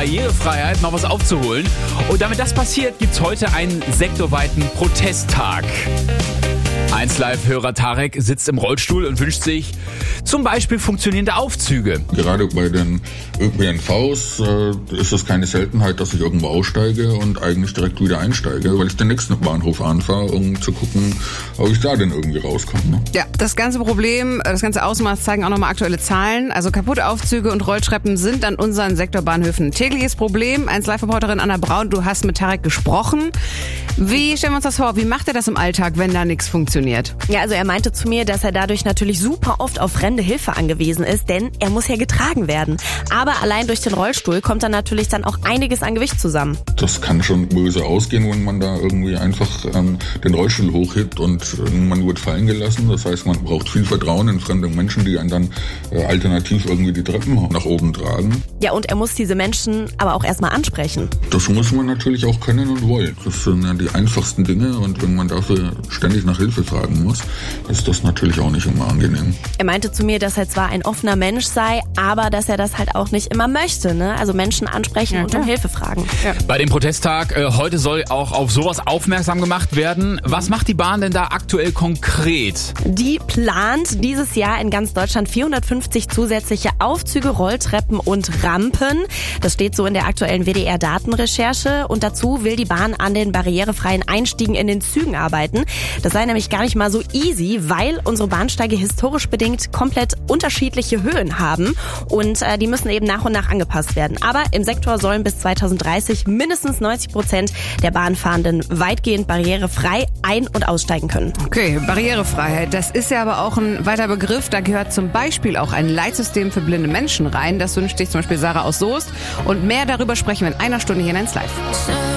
Barrierefreiheit noch was aufzuholen. Und damit das passiert, gibt's heute einen sektorweiten Protesttag. 1Live-Hörer Tarek sitzt im Rollstuhl und wünscht sich zum Beispiel funktionierende Aufzüge. Gerade bei den ÖPNVs ist es keine Seltenheit, dass ich irgendwo aussteige und eigentlich direkt wieder einsteige, weil ich den nächsten Bahnhof anfahre, um zu gucken, ob ich da denn irgendwie rauskomme. Ne? Ja, das ganze Problem, das ganze Ausmaß zeigen auch nochmal aktuelle Zahlen. Also kaputte Aufzüge und Rolltreppen sind an unseren Sektorbahnhöfen ein tägliches Problem. 1Live-Reporterin Anna Braun, du hast mit Tarek gesprochen. Wie stellen wir uns das vor? Wie macht er das im Alltag, wenn da nichts funktioniert? Ja, also er meinte zu mir, dass er dadurch natürlich super oft auf fremde Hilfe angewiesen ist, denn er muss ja getragen werden. Aber allein durch den Rollstuhl kommt dann natürlich dann auch einiges an Gewicht zusammen. Das kann schon böse ausgehen, wenn man da irgendwie einfach den Rollstuhl hochhebt und man wird fallen gelassen. Das heißt, man braucht viel Vertrauen in fremde Menschen, die einen dann alternativ irgendwie die Treppen nach oben tragen. Ja, und er muss diese Menschen aber auch erstmal ansprechen. Das muss man natürlich auch können und wollen. Das sind ja die einfachsten Dinge und wenn man dafür ständig nach Hilfe fragen muss, ist das natürlich auch nicht immer angenehm. Er meinte zu mir, dass er zwar ein offener Mensch sei, aber dass er das halt auch nicht immer möchte, ne? Also Menschen ansprechen und um Hilfe fragen. Ja. Bei dem Protesttag heute soll auch auf sowas aufmerksam gemacht werden. Was macht die Bahn denn da aktuell konkret? Die plant dieses Jahr in ganz Deutschland 450 zusätzliche Aufzüge, Rolltreppen und Rampen. Das steht so in der aktuellen WDR-Datenrecherche. Und dazu will die Bahn an den barrierefreien Einstiegen in den Zügen arbeiten. Das sei nämlich gar nicht mal so easy, weil unsere Bahnsteige historisch bedingt komplett unterschiedliche Höhen haben. Und die müssen eben nach und nach angepasst werden. Aber im Sektor sollen bis 2030 mindestens 90% der Bahnfahrenden weitgehend barrierefrei ein- und aussteigen können. Okay, Barrierefreiheit, das ist ja aber auch ein weiter Begriff. Da gehört zum Beispiel auch ein Leitsystem für blinde Menschen rein. Das wünscht sich zum Beispiel Sarah aus Soest. Und mehr darüber sprechen wir in einer Stunde hier in 1Live.